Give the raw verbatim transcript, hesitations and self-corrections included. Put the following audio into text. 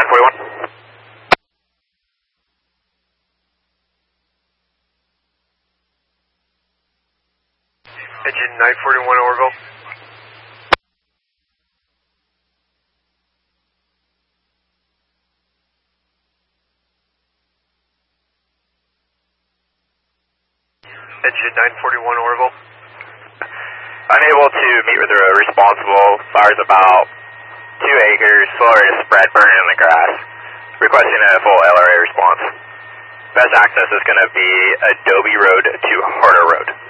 nine forty-one. Engine nine forty-one Orville. Engine nine forty-one Orville. Unable to meet with the responsible. Fires about two acres. Slow rate of spread burning in the grass. Requesting a full L R A response. Best access is going to be Adobe Road to Harder Road.